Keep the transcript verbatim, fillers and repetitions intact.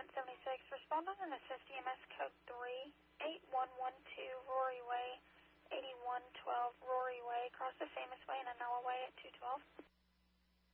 one seventy-six. Respond on an assist E M S code three eight one one two Rory Way, eighty-one twelve Rory Way, across the Famous Way and Anella Way at two twelve.